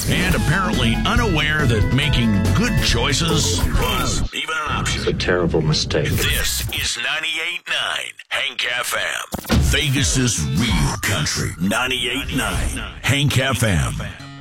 and apparently unaware that making good choices was even an option. It's a terrible mistake. This is 98.9 Hank FM. Vegas' real country. 98.9 Hank FM.